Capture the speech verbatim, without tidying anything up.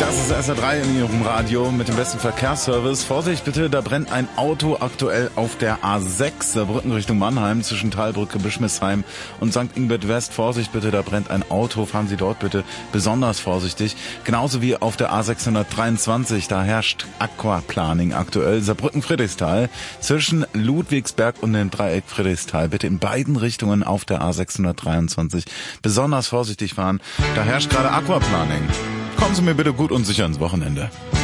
Das ist S R drei in Ihrem Radio mit dem besten Verkehrsservice. Vorsicht bitte, da brennt ein Auto aktuell auf der A sechs, Saarbrücken Richtung Mannheim, zwischen Talbrücke, Bischmisheim und Sankt Ingbert West. Vorsicht bitte, da brennt ein Auto, fahren Sie dort bitte besonders vorsichtig. Genauso wie auf der A sechshundertdreiundzwanzig, da herrscht Aquaplaning aktuell. Saarbrücken Friedrichsthal, zwischen Ludwigsberg und dem Dreieck Friedrichsthal. Bitte in beiden Richtungen auf der A sechshundertdreiundzwanzig besonders vorsichtig fahren. Da herrscht gerade Aquaplaning. Kommen Sie mir bitte gut und sicher ins Wochenende.